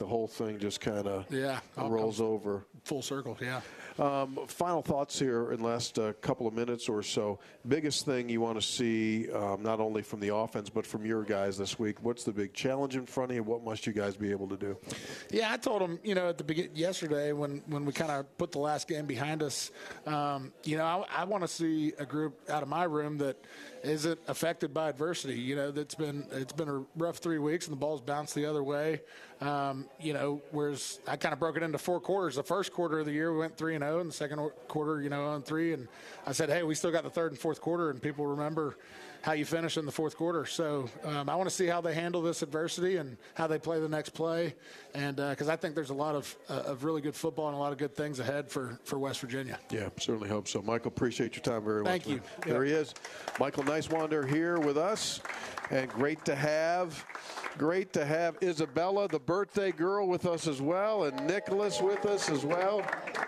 the whole thing just kind of rolls over. Full circle, yeah. Final thoughts here in the last couple of minutes or so. Biggest thing you want to see, not only from the offense, but from your guys this week. What's the big challenge in front of you? What must you guys be able to do? Yeah, I told them, at the beginning yesterday when we kind of put the last game behind us, I want to see a group out of my room that isn't affected by adversity. It's been a rough 3 weeks and the ball's bounced the other way. Whereas I kind of broke it into 4 quarters. The first quarter of the year we went 3-0, and the second quarter, 0-3. And I said, hey, we still got the third and fourth quarter, and people remember how you finish in the fourth quarter. So I want to see how they handle this adversity and how they play the next play. And because I think there's a lot of really good football and a lot of good things ahead for West Virginia. Yeah, certainly hope so. Michael, appreciate your time very much. Thank you. There he is, Michael Niswander here with us. And great to have Isabella, the birthday girl, with us as well, and Nicholas with us as well.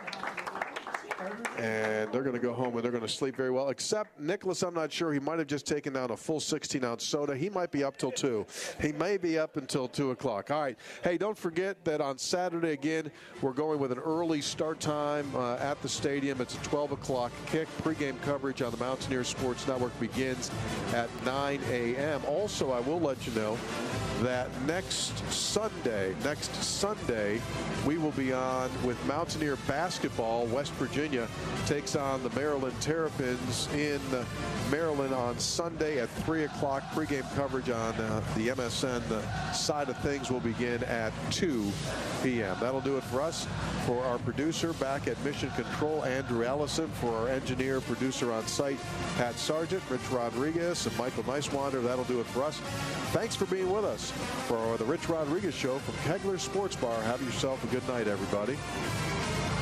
And they're going to go home and they're going to sleep very well. Except Nicholas, I'm not sure. He might have just taken down a full 16-ounce soda. He might be up till 2. He may be up until 2 o'clock. All right. Hey, don't forget that on Saturday, again, we're going with an early start time at the stadium. It's a 12 o'clock kick. Pre-game coverage on the Mountaineers Sports Network begins at 9 a.m. Also, I will let you know that next Sunday, we will be on with Mountaineer basketball. West Virginia takes on the Maryland Terrapins in Maryland on Sunday at 3 o'clock. Pre-game coverage on the MSN side of things will begin at 2 p.m. That'll do it for us. For our producer back at Mission Control, Andrew Allison. For our engineer, producer on site, Pat Sargent, Rich Rodriguez, and Michael Niswander. That'll do it for us. Thanks for being with us for the Rich Rodriguez Show from Kegler Sports Bar. Have yourself a good night, everybody.